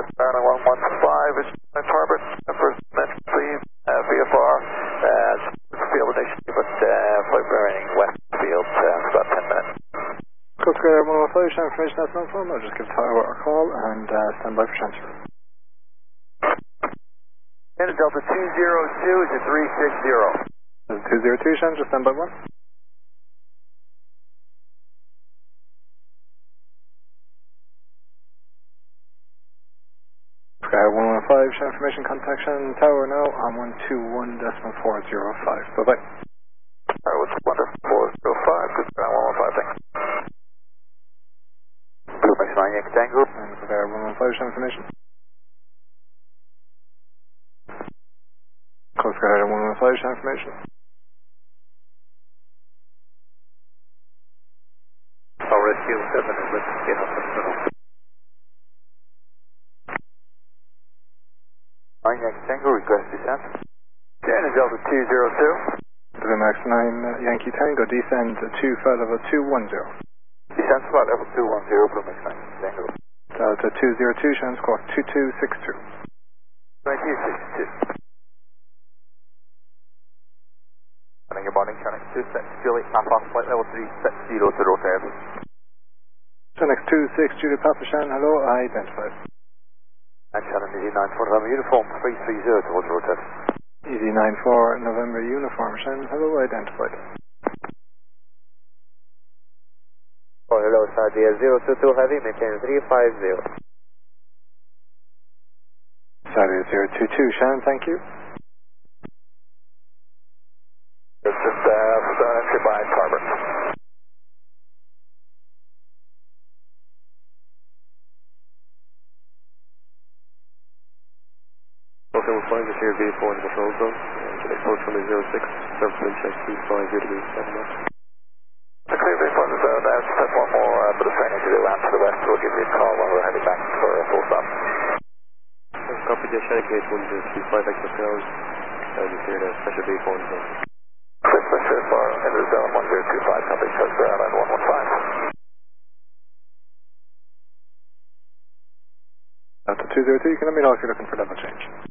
Airline 115 is Harbor. First mention, please. VFR, field initially, but flight bearing west field, about 10 minutes. Coast Guard 115, show information that's not from. I'll just give Tower a call and stand by for transfer. And Delta 202 is a 360. 202, Shan, just stand by 1. Sky 115, show information, contact Shan Tower now on 121.405. Bye-bye. What's 1.405, good ground 115, thanks. Blue Mix 9 Yankee Tango. And Sky 115, show information. Coast Guard 115, show information. I'll rescue 7 and let's get up and turn off. 9 Yankee Tango, request descent. And Delta 202. Blue Max 9 Yankee Tango, descend to flight level 210. Descent flight level 210, Blue Mix 9 Tango. Delta 202, Shan, squawk 2262. 2262. Good morning, Shannon 26, Juliet Papa, flight level 360 to rotate. Shannon 26, Juliet Papa, Shan, hello, identified. And Shannon Easy 94 November uniform 330 towards rotate. Easy 94 November uniform, Shan, hello, identified. Oh, hello, Sadia 022 Heavy, maintain 350. Sadia 022, Shan, thank you. It's just entry by Harbor. Okay, we're flying with your V4 in the control zone. Approach from the 06, surface wind check 250 degrees 7 knots. The clear V4 in the zone, just one more bit of training to do out to the west. We'll give you a call when we're heading back for a full stop. Copy, just Shannon gauge 125 extra hours. You're clear to special V4 in the zone. Special for into the zone 1025, copy, Coast Guard Airline 115. Delta 202, you can let me know if you're looking for level change.